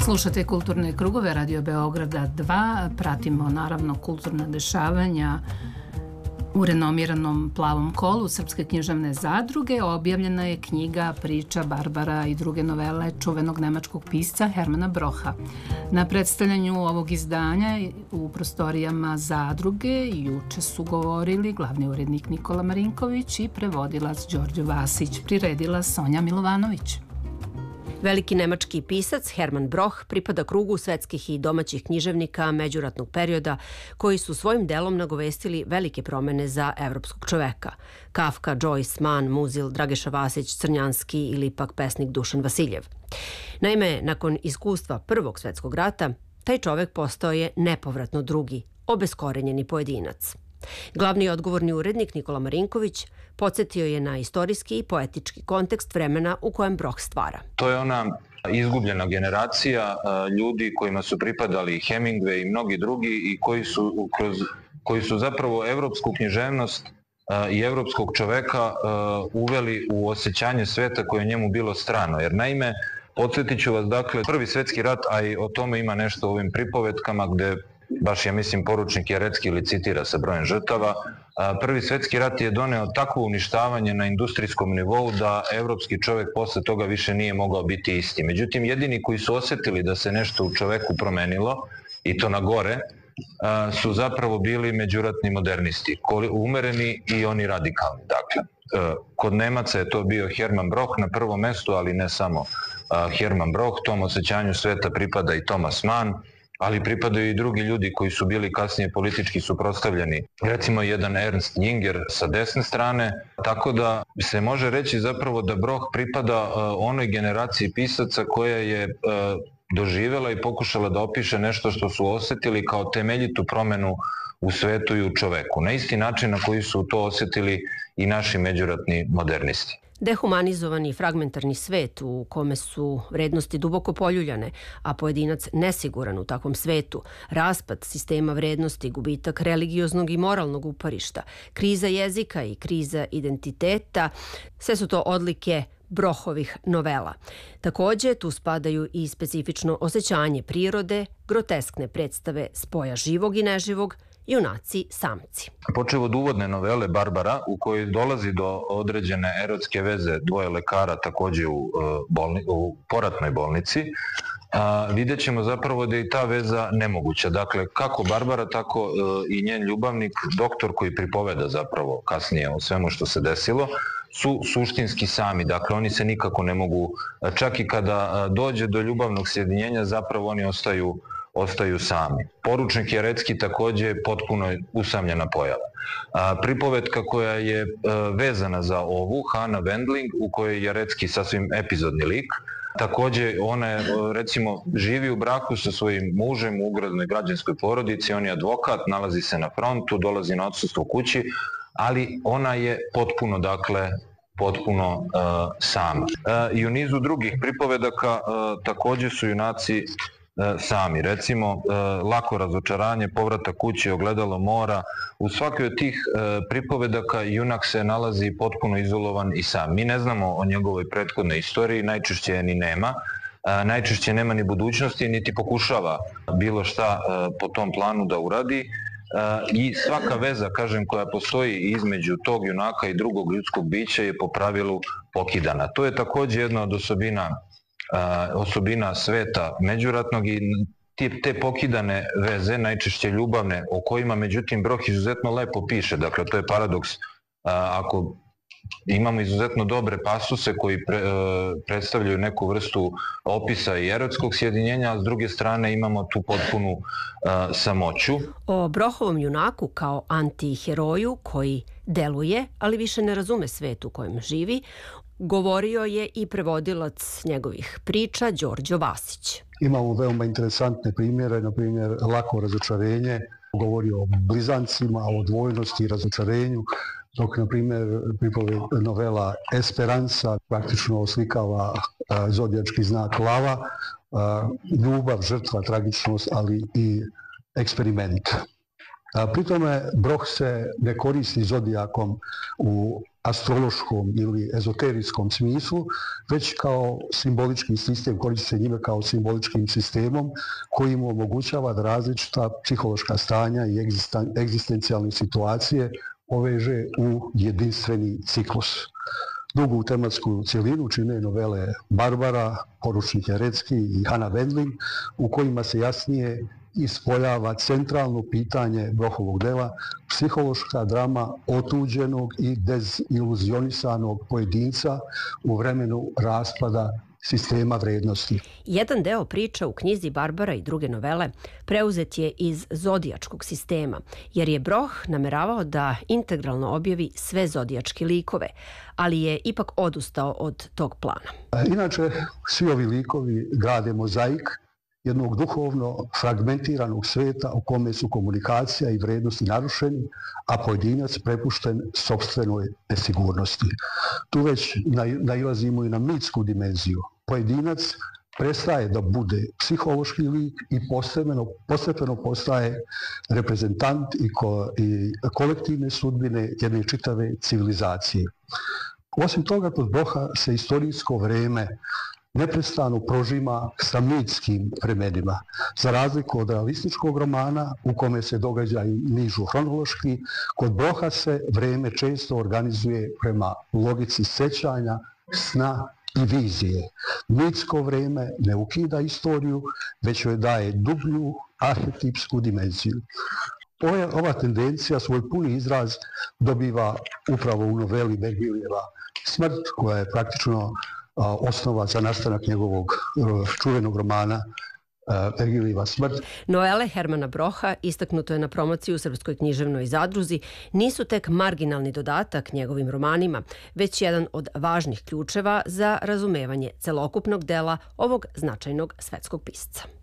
Slušate Kulturne krugove Radio Beograda 2, pratimo naravno kulturna dešavanja u renomiranom Plavom kolu Srpske književne zadruge. Objavljena je knjiga Priča Barbara i druge novele čuvenog nemačkog pisca Hermana Brocha. Na predstavljanju ovog izdanja u prostorijama zadruge juče su govorili glavni urednik Nikola Marinković i prevodilac Đorđo Vasić, priredila Sonja Milovanović. Veliki nemački pisac Herman Broch pripada krugu svetskih i domaćih književnika međuratnog perioda koji su svojim delom nagovestili velike promene za evropskog čoveka. Kafka, Joyce, Mann, Muzil, Drageša Vasić, Crnjanski ili pak pesnik Dušan Vasiljev. Naime, nakon iskustva Prvog svetskog rata, taj čovek postao je nepovratno drugi, obeskorenjeni pojedinac. Glavni odgovorni urednik Nikola Marinković podsjetio je na istorijski i poetički kontekst vremena u kojem Broch stvara. To je ona izgubljena generacija ljudi kojima su pripadali Hemingway i mnogi drugi i koji su zapravo evropsku književnost i evropskog čoveka uveli u osjećanje sveta koje je njemu bilo strano. Jer naime, podsjetit ću vas, dakle, Prvi svetski rat, a i o tome ima nešto u ovim pripovetkama gde baš, ja mislim, poručnik Jarecki licitira sa brojem žrtava. Prvi svetski rat je doneo takvo uništavanje na industrijskom nivou da evropski čovek posle toga više nije mogao biti isti. Međutim, jedini koji su osjetili da se nešto u čoveku promenilo, i to na gore, su zapravo bili međuratni modernisti, umereni i oni radikalni. Dakle, kod Nemaca je to bio Herman Broch na prvom mestu, ali ne samo Herman Broch, tom osjećanju sveta pripada i Thomas Mann, ali pripadaju i drugi ljudi koji su bili kasnije politički suprotstavljeni. Recimo jedan Ernst Jünger sa desne strane, tako da se može reći zapravo da Broch pripada onoj generaciji pisaca koja je doživela i pokušala da opiše nešto što su osjetili kao temeljitu promenu u svetu i u čoveku. Na isti način na koji su to osjetili i naši međuratni modernisti. Dehumanizovani i fragmentarni svet u kome su vrednosti duboko poljuljane, a pojedinac nesiguran u takvom svetu, raspad sistema vrednosti, gubitak religioznog i moralnog uporišta, kriza jezika i kriza identiteta, sve su to odlike Brochovih novela. Takođe, tu spadaju i specifično osjećanje prirode, groteskne predstave spoja živog i neživog, junaci samci. Počev od uvodne novele Barbara, u kojoj dolazi do određene erotske veze dvoje lekara takođe u poratnoj bolnici, vidjet ćemo zapravo da je i ta veza nemoguća. Dakle, kako Barbara, tako i njen ljubavnik, doktor koji pripoveda zapravo kasnije o svemu što se desilo, su suštinski sami. Dakle, oni se nikako ne mogu, čak i kada dođe do ljubavnog sjedinjenja, zapravo oni ostaju sami. Poručnik Jarecki takođe je potpuno usamljena pojava. Pripovetka koja je vezana za ovu, Hana Wendling, u kojoj je Jarecki sasvim epizodni lik, takođe ona je, recimo, živi u braku sa svojim mužem u ugradnoj građanskoj porodici, on je advokat, nalazi se na frontu, dolazi na odsustvo kući, ali ona je potpuno sama. I u nizu drugih pripovedaka takođe su junaci sami. Recimo, Lako razočaranje, Povratak kući, Ogledalo mora. U svakoj od tih pripovedaka junak se nalazi potpuno izolovan i sam. Mi ne znamo o njegovoj prethodnoj istoriji, najčešće je ni nema. Najčešće nema ni budućnosti, niti pokušava bilo šta po tom planu da uradi. I svaka veza, kažem, koja postoji između tog junaka i drugog ljudskog bića je po pravilu pokidana. To je takođe jedna od osobina sveta međuratnog i te pokidane veze, najčešće ljubavne, o kojima međutim Broch izuzetno lepo piše. Dakle, to je paradoks. Ako imamo izuzetno dobre pasuse koji predstavljaju neku vrstu opisa i erotskog sjedinjenja, a s druge strane imamo tu potpunu samoću. O Brochovom junaku kao antiheroju koji deluje, ali više ne razume svet u kojem živi, govorio je i prevodilac njegovih priča Đorđo Vasić. Imamo veoma interesantne primjere, na primjer Lako razočarenje, govori o blizancima, o dvojnosti i razočarenju, dok, na primjer, novela Esperanza praktično oslikava zodijački znak lava, ljubav, žrtva, tragičnost, ali i eksperiment. Pri tome Broch se ne koristi zodijakom u astrološkom ili ezoterijskom smislu, već kao simbolički sistem, koristi se njime kao simboličkim sistemom koji mu omogućava da različita psihološka stanja i egzistencijalne situacije poveže u jedinstveni ciklus. Drugu tematsku cjelinu čine novele Barbara, Poručnik Jarecki i Hannah Wendling, u kojima se jasnije ispoljava centralno pitanje Brohovog dela, psihološka drama otuđenog i deziluzionisanog pojedinca u vremenu raspada sistema vrednosti. Jedan deo priča u knjizi Barbara i druge novele preuzet je iz zodijačkog sistema, jer je Broh nameravao da integralno objavi sve zodijačke likove, ali je ipak odustao od tog plana. Inače, svi ovi likovi grade mozaik jednog duhovno fragmentiranog sveta u kome su komunikacija i vrednosti narušeni, a pojedinac prepušten sopstvenoj nesigurnosti. Tu već nailazimo i na mitsku dimenziju. Pojedinac prestaje da bude psihološki lik i postepeno postaje reprezentant i kolektivne sudbine jedne čitave civilizacije. Osim toga, kod Broha se istorijsko vreme neprestano prožima sa mitskim vremenima. Za razliku od realističkog romana u kome se događaji nižu hronološki, kod Broha se vreme često organizuje prema logici sećanja, sna i vizije. Mitsko vreme ne ukida istoriju, već joj daje dublju arhetipsku dimenziju. Ova tendencija svoj puni izraz dobiva upravo u noveli Vergilijeva Smrt, koja je praktično osnova za nastanak njegovog čuvenog romana Vergilijeva Smrt. Novele Hermana Broha, istaknuto je na promociji u Srpskoj književnoj zadruzi, nisu tek marginalni dodatak njegovim romanima, već jedan od važnih ključeva za razumevanje celokupnog dela ovog značajnog svetskog pisca.